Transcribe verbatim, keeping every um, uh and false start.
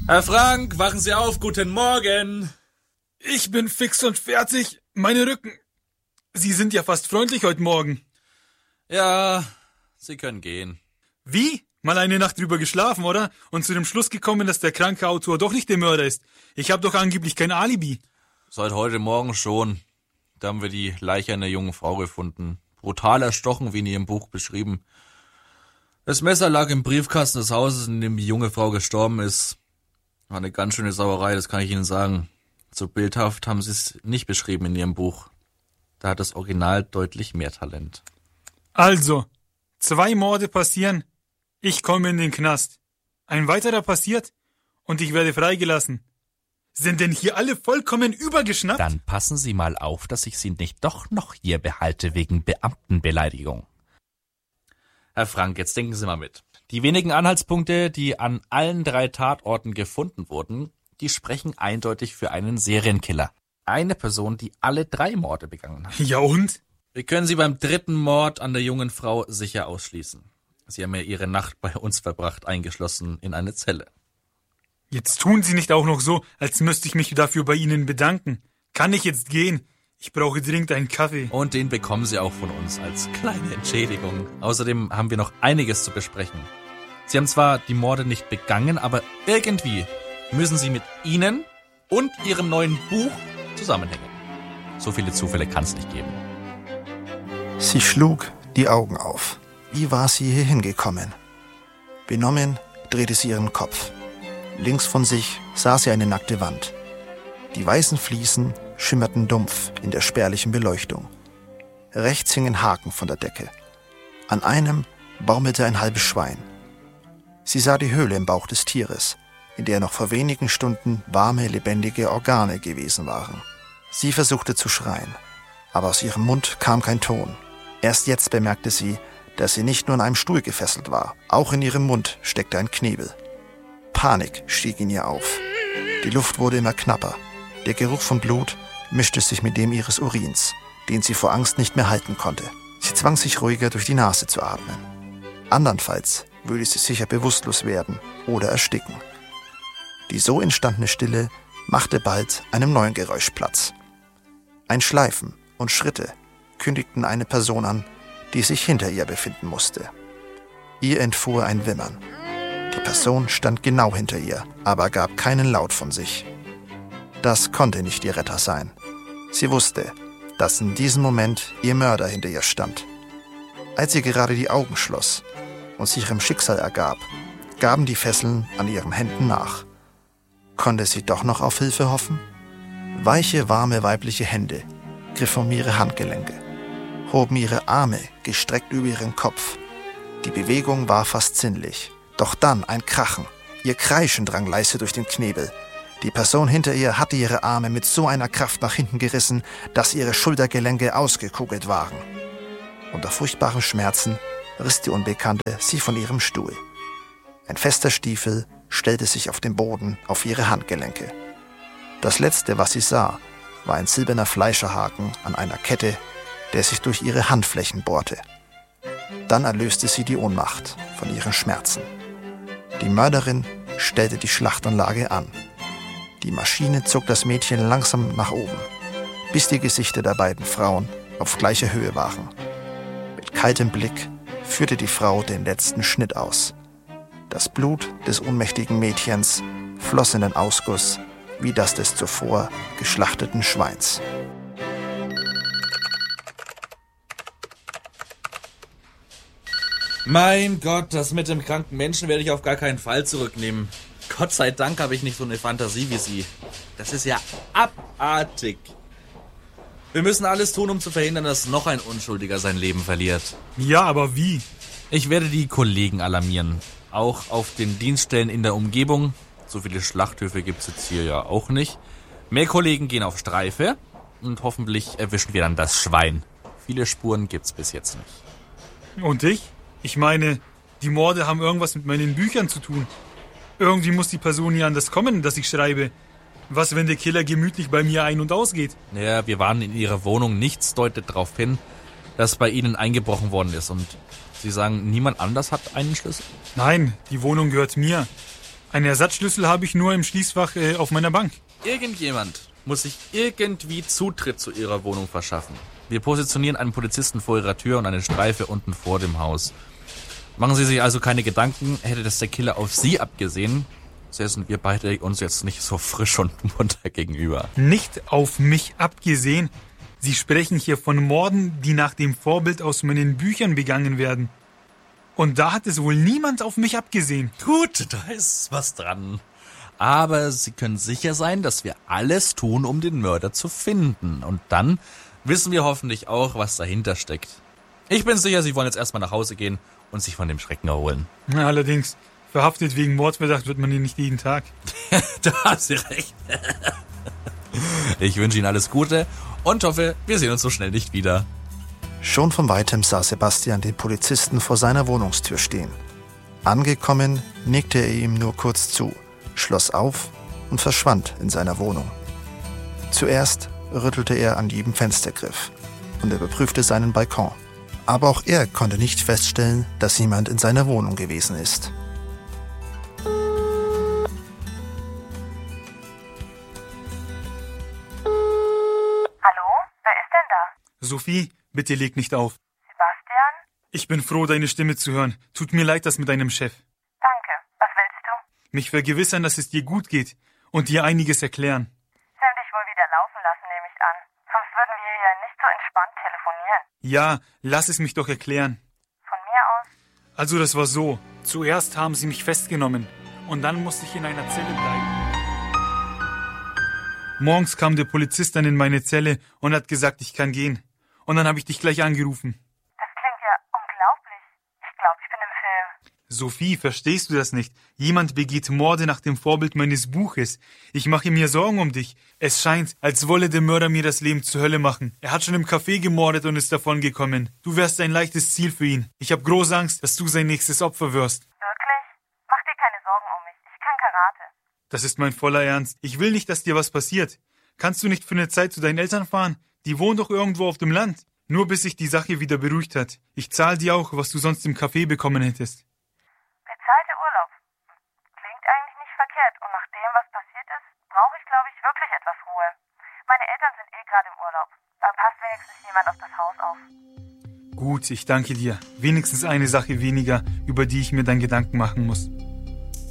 Herr Frank, wachen Sie auf, guten Morgen. Ich bin fix und fertig, meine Rücken. Sie sind ja fast freundlich heute Morgen. Ja, Sie können gehen. Wie? Mal eine Nacht drüber geschlafen, oder? Und zu dem Schluss gekommen, dass der kranke Autor doch nicht der Mörder ist. Ich habe doch angeblich kein Alibi. Seit heute Morgen schon. Da haben wir die Leiche einer jungen Frau gefunden. Brutal erstochen, wie in ihrem Buch beschrieben. Das Messer lag im Briefkasten des Hauses, in dem die junge Frau gestorben ist. War eine ganz schöne Sauerei, das kann ich Ihnen sagen. So bildhaft haben Sie es nicht beschrieben in Ihrem Buch. Da hat das Original deutlich mehr Talent. Also, zwei Morde passieren, ich komme in den Knast. Ein weiterer passiert und ich werde freigelassen. Sind denn hier alle vollkommen übergeschnappt? Dann passen Sie mal auf, dass ich Sie nicht doch noch hier behalte wegen Beamtenbeleidigung. Herr Frank, jetzt denken Sie mal mit. Die wenigen Anhaltspunkte, die an allen drei Tatorten gefunden wurden, die sprechen eindeutig für einen Serienkiller. Eine Person, die alle drei Morde begangen hat. Ja und? Wir können Sie beim dritten Mord an der jungen Frau sicher ausschließen. Sie haben ja Ihre Nacht bei uns verbracht, eingeschlossen in eine Zelle. Jetzt tun Sie nicht auch noch so, als müsste ich mich dafür bei Ihnen bedanken. Kann ich jetzt gehen? Ich brauche dringend einen Kaffee. Und den bekommen Sie auch von uns als kleine Entschädigung. Außerdem haben wir noch einiges zu besprechen. Sie haben zwar die Morde nicht begangen, aber irgendwie müssen Sie mit Ihnen und Ihrem neuen Buch zusammenhängen. So viele Zufälle kann es nicht geben. Sie schlug die Augen auf. Wie war sie hier hingekommen? Benommen drehte sie ihren Kopf. Links von sich sah sie eine nackte Wand. Die weißen Fliesen schimmerten dumpf in der spärlichen Beleuchtung. Rechts hingen Haken von der Decke. An einem baumelte ein halbes Schwein. Sie sah die Höhle im Bauch des Tieres, in der noch vor wenigen Stunden warme, lebendige Organe gewesen waren. Sie versuchte zu schreien, aber aus ihrem Mund kam kein Ton. Erst jetzt bemerkte sie, dass sie nicht nur an einem Stuhl gefesselt war. Auch in ihrem Mund steckte ein Knebel. Panik stieg in ihr auf. Die Luft wurde immer knapper. Der Geruch von Blut mischte sich mit dem ihres Urins, den sie vor Angst nicht mehr halten konnte. Sie zwang sich ruhiger durch die Nase zu atmen. Andernfalls würde sie sicher bewusstlos werden oder ersticken. Die so entstandene Stille machte bald einem neuen Geräusch Platz. Ein Schleifen und Schritte kündigten eine Person an, die sich hinter ihr befinden musste. Ihr entfuhr ein Wimmern. Die Person stand genau hinter ihr, aber gab keinen Laut von sich. Das konnte nicht ihr Retter sein. Sie wusste, dass in diesem Moment ihr Mörder hinter ihr stand. Als sie gerade die Augen schloss und sich ihrem Schicksal ergab, gaben die Fesseln an ihren Händen nach. Konnte sie doch noch auf Hilfe hoffen? Weiche, warme weibliche Hände griffen um ihre Handgelenke, hoben ihre Arme gestreckt über ihren Kopf. Die Bewegung war fast sinnlich. Doch dann ein Krachen. Ihr Kreischen drang leise durch den Knebel. Die Person hinter ihr hatte ihre Arme mit so einer Kraft nach hinten gerissen, dass ihre Schultergelenke ausgekugelt waren. Unter furchtbaren Schmerzen riss die Unbekannte sie von ihrem Stuhl. Ein fester Stiefel stellte sich auf den Boden auf ihre Handgelenke. Das Letzte, was sie sah, war ein silberner Fleischerhaken an einer Kette, der sich durch ihre Handflächen bohrte. Dann erlöste sie die Ohnmacht von ihren Schmerzen. Die Mörderin stellte die Schlachtanlage an. Die Maschine zog das Mädchen langsam nach oben, bis die Gesichter der beiden Frauen auf gleicher Höhe waren. Mit kaltem Blick führte die Frau den letzten Schnitt aus. Das Blut des ohnmächtigen Mädchens floss in den Ausguss wie das des zuvor geschlachteten Schweins. Mein Gott, das mit dem kranken Menschen werde ich auf gar keinen Fall zurücknehmen. Gott sei Dank habe ich nicht so eine Fantasie wie Sie. Das ist ja abartig. Wir müssen alles tun, um zu verhindern, dass noch ein Unschuldiger sein Leben verliert. Ja, aber wie? Ich werde die Kollegen alarmieren. Auch auf den Dienststellen in der Umgebung. So viele Schlachthöfe gibt es jetzt hier ja auch nicht. Mehr Kollegen gehen auf Streife. Und hoffentlich erwischen wir dann das Schwein. Viele Spuren gibt's bis jetzt nicht. Und ich? Ich meine, die Morde haben irgendwas mit meinen Büchern zu tun. Irgendwie muss die Person hier an das kommen, dass ich schreibe. Was, wenn der Killer gemütlich bei mir ein- und ausgeht? Ja, wir waren in Ihrer Wohnung. Nichts deutet darauf hin, dass bei Ihnen eingebrochen worden ist. Und Sie sagen, niemand anders hat einen Schlüssel? Nein, die Wohnung gehört mir. Einen Ersatzschlüssel habe ich nur im Schließfach äh, auf meiner Bank. Irgendjemand muss sich irgendwie Zutritt zu ihrer Wohnung verschaffen. Wir positionieren einen Polizisten vor ihrer Tür und eine Streife unten vor dem Haus. Machen Sie sich also keine Gedanken, hätte das der Killer auf Sie abgesehen, säßen wir beide uns jetzt nicht so frisch und munter gegenüber. Nicht auf mich abgesehen. Sie sprechen hier von Morden, die nach dem Vorbild aus meinen Büchern begangen werden. Und da hat es wohl niemand auf mich abgesehen. Gut, da ist was dran. Aber Sie können sicher sein, dass wir alles tun, um den Mörder zu finden. Und dann wissen wir hoffentlich auch, was dahinter steckt. Ich bin sicher, Sie wollen jetzt erstmal nach Hause gehen und sich von dem Schrecken erholen. Na, allerdings, verhaftet wegen Mordverdacht wird man hier nicht jeden Tag. Da haben Sie recht. Ich wünsche Ihnen alles Gute und hoffe, wir sehen uns so schnell nicht wieder. Schon von weitem sah Sebastian den Polizisten vor seiner Wohnungstür stehen. Angekommen, nickte er ihm nur kurz zu, schloss auf und verschwand in seiner Wohnung. Zuerst rüttelte er an jedem Fenstergriff und er überprüfte seinen Balkon. Aber auch er konnte nicht feststellen, dass jemand in seiner Wohnung gewesen ist. Hallo? Wer ist denn da? Sophie, bitte leg nicht auf. Sebastian? Ich bin froh, deine Stimme zu hören. Tut mir leid, das mit deinem Chef. Danke. Was willst du? Mich vergewissern, dass es dir gut geht und dir einiges erklären. Sie haben dich wohl wieder laufen lassen, nehme ich an. Sonst würden wir hier nicht so entspannt telefonieren. Ja, lass es mich doch erklären. Von mir aus? Also das war so. Zuerst haben sie mich festgenommen und dann musste ich in einer Zelle bleiben. Morgens kam der Polizist dann in meine Zelle und hat gesagt, ich kann gehen. Und dann habe ich dich gleich angerufen. Das klingt ja unglaublich. Ich glaube, ich bin im Film. Sophie, verstehst du das nicht? Jemand begeht Morde nach dem Vorbild meines Buches. Ich mache mir Sorgen um dich. Es scheint, als wolle der Mörder mir das Leben zur Hölle machen. Er hat schon im Café gemordet und ist davongekommen. Du wärst ein leichtes Ziel für ihn. Ich habe große Angst, dass du sein nächstes Opfer wirst. Wirklich? Mach dir keine Sorgen um mich. Ich kann Karate. Das ist mein voller Ernst. Ich will nicht, dass dir was passiert. Kannst du nicht für eine Zeit zu deinen Eltern fahren? Die wohnen doch irgendwo auf dem Land. Nur bis sich die Sache wieder beruhigt hat. Ich zahle dir auch, was du sonst im Café bekommen hättest. Bezahlte Urlaub. Klingt eigentlich nicht verkehrt. Und nach dem, was passiert ist, brauche ich, glaube ich, wirklich etwas Ruhe. Meine Eltern sind eh gerade im Urlaub. Da passt wenigstens jemand auf das Haus auf. Gut, ich danke dir. Wenigstens eine Sache weniger, über die ich mir dann Gedanken machen muss.